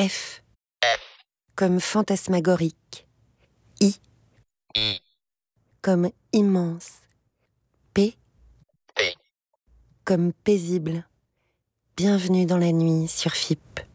F comme fantasmagorique. I comme immense. P comme paisible. Bienvenue dans la nuit sur FIP.